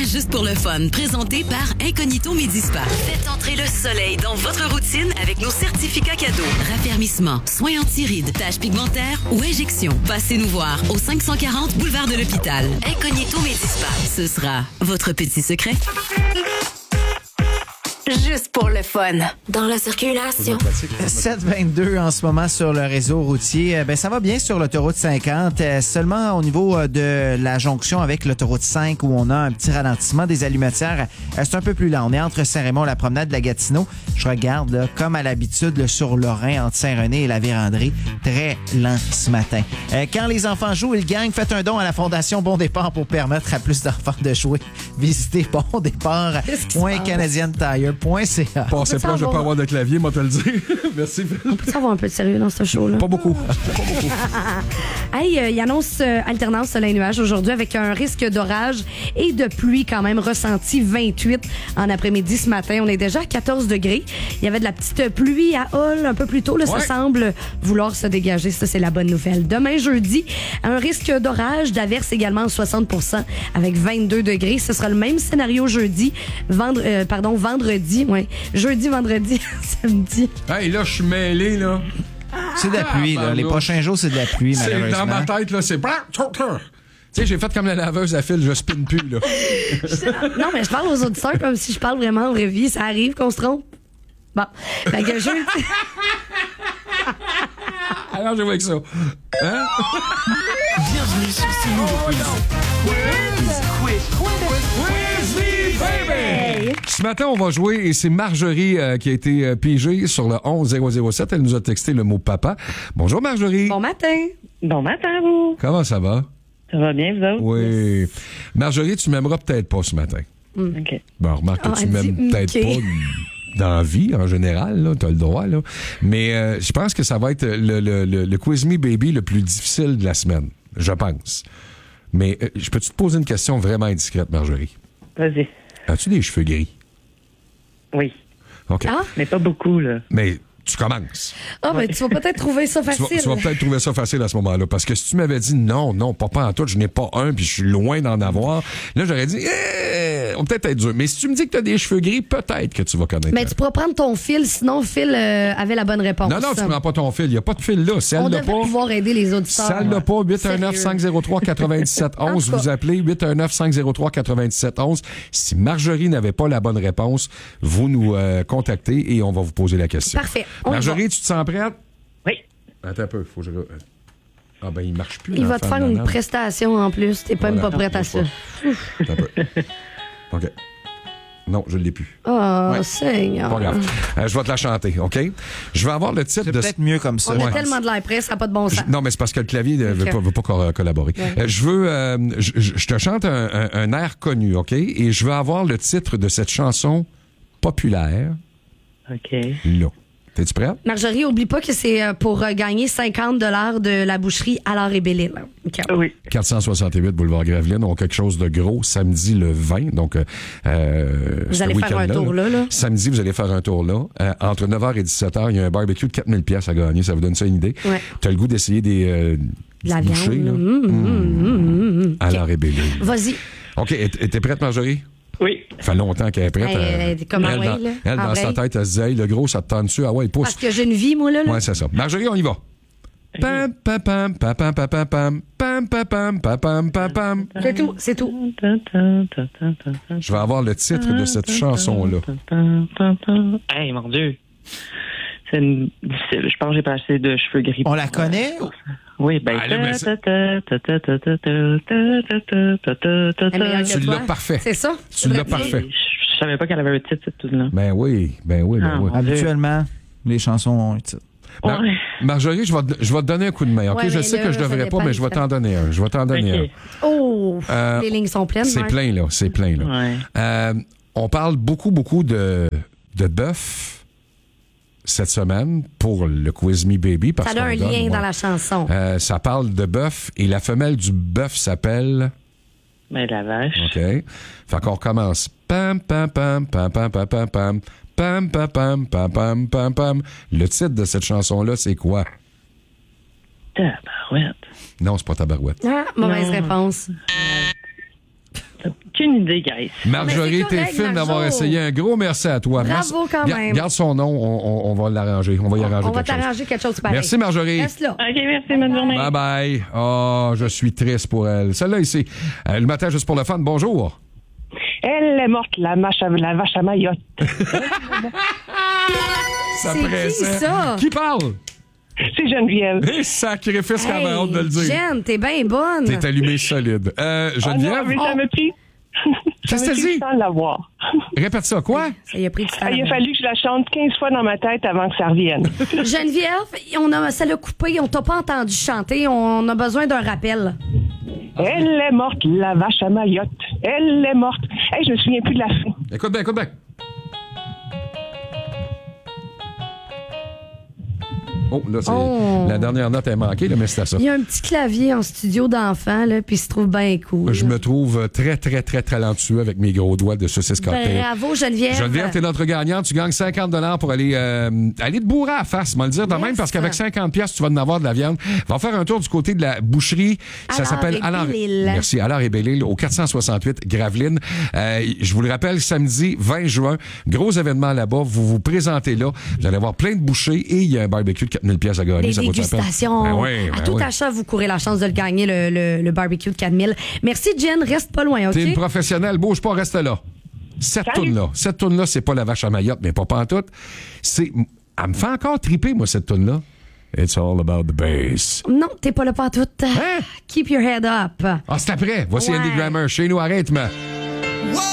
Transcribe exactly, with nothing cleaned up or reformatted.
juste pour le fun, présenté par Incognito Medispa. Faites entrer le soleil dans votre routine avec nos certificats cadeaux. Raffermissement, soins anti-rides, taches pigmentaires ou injections. Passez nous voir au cinq cent quarante boulevard de l'Hôpital. Incognito Medispa. Ce sera votre petit secret. Juste pour le fun. Dans la circulation. sept vingt-deux en ce moment sur le réseau routier. Ben, ça va bien sur l'autoroute cinquante. Seulement au niveau de la jonction avec l'autoroute cinq où on a un petit ralentissement des allumetières. C'est un peu plus lent. On est entre Saint-Raymond, la promenade de la Gatineau. Je regarde, là, comme à l'habitude, là, sur Lorrain, entre Saint-René et la Vérandrie. Très lent ce matin. Quand les enfants jouent, ils gagnent. Faites un don à la Fondation Bon Départ pour permettre à plus d'enfants de jouer. Visitez Bon Départ. Point Canadian Tire. Point C A. Passez pas, je vais pas avoir de clavier, moi te le dire. Merci, Phil. On peut avoir un peu de sérieux dans ce show-là? Pas beaucoup. Pas beaucoup. Hey, euh, il annonce euh, alternance soleil-nuage aujourd'hui avec un risque d'orage et de pluie quand même ressenti vingt-huit en après-midi ce matin. On est déjà à quatorze degrés. Il y avait de la petite pluie à Hull un peu plus tôt. Là, ouais. Ça semble vouloir se dégager. Ça, c'est la bonne nouvelle. Demain, jeudi, un risque d'orage, d'averse également soixante pour cent avec vingt-deux degrés. Ce sera le même scénario jeudi, vendre, euh, pardon, vendredi. Ouais. Jeudi, vendredi, samedi. Hey, là, je suis mêlé, là. C'est de la pluie, là. Les prochains jours, c'est de la pluie, c'est malheureusement. Dans ma tête, là, c'est... Tu sais, j'ai fait comme la laveuse à fil, je spinne plus, là. Non, mais je parle aux auditeurs comme si je parle vraiment en vraie vie. Ça arrive qu'on se trompe. Bon. Fait que je... Alors, je vois avec ça. Hein? Bienvenue sur ce nouveau quiz. Quiz, quiz, quiz, quiz, baby! Ce matin, on va jouer et c'est Marjorie euh, qui a été euh, pigée sur le onze zéro zéro sept. Elle nous a texté le mot papa. Bonjour, Marjorie. Bon matin. Bon matin, vous. Comment ça va? Ça va bien, vous autres? Oui. Yes. Marjorie, tu m'aimeras peut-être pas ce matin. Mm. OK. Bon, remarque que oh, tu m'aimes dit, peut-être okay. pas dans la vie, en général, là, t'as le droit, là. Mais euh, je pense que ça va être le, le, le, le Quiz Me Baby le plus difficile de la semaine. Je pense. Mais euh, je peux-tu te poser une question vraiment indiscrète, Marjorie? Vas-y. As-tu des cheveux gris? Oui. OK. Ah? Mais pas beaucoup, là. Mais tu commences. Ah, ben, tu vas peut-être trouver ça facile. Tu vas, tu vas peut-être trouver ça facile à ce moment-là. Parce que si tu m'avais dit non, non, pas, pas en tout, je n'ai pas un, puis je suis loin d'en avoir, là, j'aurais dit, eh, on peut peut-être être dur. Mais si tu me dis que tu as des cheveux gris, peut-être que tu vas connaître. Mais tu pourras prendre ton fil, sinon Phil euh, avait la bonne réponse. Non, non, tu prends pas ton fil. Il n'y a pas de fil là. Si on elle devrait pas, pouvoir aider les auditeurs. Si elle n'a pas, huit un neuf, cinq zéro trois, neuf sept un un. Vous appelez huit un neuf, cinq zéro trois, neuf sept un un. Si Marjorie n'avait pas la bonne réponse, vous nous euh, contactez et on va vous poser la question. Parfait. On Marjorie, tu te sens prête? Oui. Attends un peu, faut que je... Ah ben, il marche plus. Il va te faire une prestation en plus. T'es pas voilà. même pas prête non, à ça. Attends un peu. OK. Non, je ne l'ai plus. Oh, ouais. Seigneur. Pas grave. Euh, je vais te la chanter, OK? Je vais avoir le titre c'est de... C'est peut-être mieux comme ça. On a ouais. tellement de l'air près, ça n'a pas de bon sens. Je, non, mais c'est parce que le clavier ne okay. veut, veut pas co- collaborer. Ouais. Euh, je veux... Euh, je, je te chante un, un, un air connu, OK? Et je veux avoir le titre de cette chanson populaire. OK. Là. T'es-tu prête? Marjorie, oublie pas que c'est pour gagner cinquante dollars de la boucherie Allard et Bellil. Okay. Oui. quatre cent soixante-huit boulevard Gravelines, donc quelque chose de gros, samedi le vingt. Donc, euh, vous allez faire un tour là, là. Samedi, vous allez faire un tour là. Euh, entre neuf heures et dix-sept heures, il y a un barbecue de quatre mille pièces à gagner. Ça vous donne ça une idée? Ouais. T'as le goût d'essayer des, euh, la bouchées, viande. là? Mmh, mmh, mmh, mmh. Allard et Bellil. Vas-y. OK. T'es prête, Marjorie? Oui. Ça fait longtemps qu'elle est prête. Hey, elle, elle, comme elle, ouais, dans, là, elle dans sa tête, elle se disait, hey, le gros, ça te tente dessus. Ah ouais, pousse. Parce que j'ai une vie, moi, là. là. Ouais, c'est ça. Marjorie, on y va. Pam, pam, pam, pam, pam, pam, pam, pam, pam, pam, pam, pam, pam, pam. C'est tout, c'est tout. Je vais avoir le titre de cette chanson-là. Hey, mon Dieu. C'est une... difficile. Je pense que j'ai pas assez de cheveux gris. On la connaît? Oui, ben... Tu l'as parfait. C'est ça? Tu l'as parfait. Je savais pas qu'elle avait un titre, cette tune-là. Ben oui, ben oui, ben ah, oui. Habituellement, les chansons ont un titre. Mar- ouais. Marjorie, je vais, te, je vais te donner un coup de main, OK? Ouais, je sais là, que je devrais pas, mais je vais t'en donner un. Je vais t'en donner okay. un. Oh! Euh, les lignes sont pleines. C'est Marc. plein, là. C'est plein, là. Ouais. Euh, on parle beaucoup, beaucoup de, de bœuf cette semaine pour le Quiz Me Baby. Parce ça a un donne, lien ouais. dans la chanson. Euh, ça parle de bœuf et la femelle du bœuf s'appelle... Ben, la vache. OK. Fait qu'on recommence. Pam, pam, pam, pam, pam, pam, pam, pam. Pam, pam, pam, pam, pam, pam, pam. Le titre de cette chanson-là, c'est quoi? Tabarouette. Non, c'est pas Tabarouette. Ah, mauvaise non. réponse. OK. aucune idée, guys. Marjorie, Mais c'est t'es correct, fine d'avoir Marjo. essayé. Un gros merci à toi. Bravo Merci. quand Ga- même. Garde son nom, on, on- on va l'arranger. On va y arranger On va quelque chose. t'arranger quelque chose pareil. Merci, Marjorie. Reste là. OK, merci, bonne journée. Bye bye. Oh, je suis triste pour elle. Celle-là ici, euh, le matin juste pour le fun. Bonjour. Elle est morte, la, vache à, la vache à Mayotte. Ça C'est qui, pressait. ça? Qui parle? C'est Geneviève. Eh, sacrifice, qu'elle avait Hey, hâte de le dire. Jen, t'es bien bonne. T'es allumé solide. Euh, Ah non, Geneviève, mais ça m'a pris... Qu'est-ce que ça t'as m'a pris dit? du temps de la voir. répète ça. Quoi? Ça y a pris du temps. Ah, il a fallu que je la chante quinze fois dans ma tête avant que ça revienne. Geneviève, on a, ça l'a coupé, on t'a pas entendu chanter, on a besoin d'un rappel. Elle est morte, la vache à Mayotte. Elle est morte. Hey, je me souviens plus de la fin. Écoute bien, écoute bien. Oh, là, c'est Oh. la dernière note est manquée, là, mais c'était ça. Il y a un petit clavier en studio d'enfant, là, puis il se trouve bien cool. Je me trouve très, très, très talentueux avec mes gros doigts de saucisse cocktail. Bravo, Geneviève. Geneviève, t'es notre gagnante. Tu gagnes cinquante dollars pour aller euh, aller te bourrer à la face. Moi le dire de Yes. même parce qu'avec cinquante pièces tu vas en avoir de la viande. Va faire un tour du côté de la boucherie. Ça Allard s'appelle et Allard. Belle-Île. Merci. Allard et Belle-Île au quatre cent soixante-huit Gravelines. Euh, je vous le rappelle, samedi vingt juin, gros événement là-bas. Vous vous présentez là. Vous allez avoir plein de bouchées et il y a un barbecue de quatre mille pièces à gagner. Des Ça vaut la peine. dégustations. Ben oui, à ben tout oui. achat, vous courez la chance de le gagner, le, le, le barbecue de quatre mille. Merci, Jen. Reste pas loin, OK? T'es une professionnelle. Bouge pas, reste là. Cette Salut. toune-là. Cette toune-là, c'est pas la vache à Mayotte, mais pas pantoute. C'est. Elle me fait encore triper, moi, cette toune-là. It's all about the bass. Non, t'es pas là pas tout. Hein? Keep your head up. Ah, c'est après. Voici Ouais. Andy Grammer. Chez nous, arrête, mais.